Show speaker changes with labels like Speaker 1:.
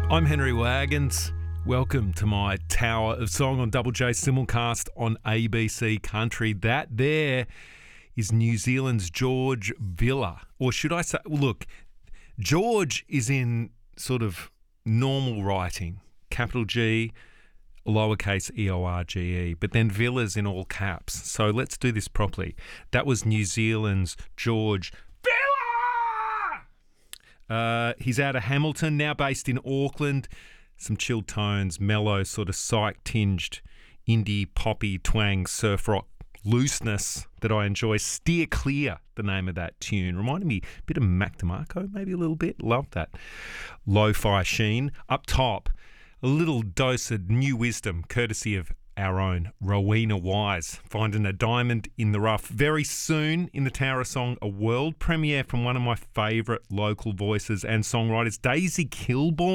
Speaker 1: I'm Henry Wagons. Welcome to my Tower of Song on Double J simulcast on ABC Country. That there is New Zealand's George Villa. Or should I say, look, George is in sort of normal writing, capital G, lowercase E-O-R-G-E, but then Villa's in all caps. So let's do this properly. That was New Zealand's George Villa! He's out of Hamilton, now based in Auckland. Some chilled tones, mellow, sort of psych-tinged indie, poppy, twang, surf rock looseness that I enjoy. Steer Clear, the name of that tune. Reminded me a bit of Mac DeMarco, maybe a little bit. Love that. Lo-fi sheen. Up top, a little dose of new wisdom, courtesy of our own Rowena Wise, finding a diamond in the rough. Very soon in the Tower of Song, a world premiere from one of my favourite local voices and songwriters, Daisy Kilborn.